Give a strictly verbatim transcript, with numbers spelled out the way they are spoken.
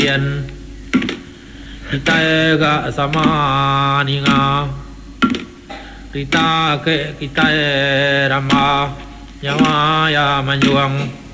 yen kita ga sama ninga kita ke kita rama nyawa ya manjuang